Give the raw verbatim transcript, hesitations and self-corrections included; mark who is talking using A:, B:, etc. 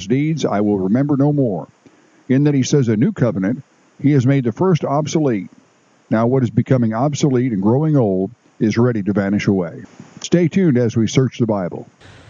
A: deeds I will remember no more. In that he says a new covenant, he has made the first obsolete. Now what is becoming obsolete and growing old is ready to vanish away. Stay tuned as we search the Bible.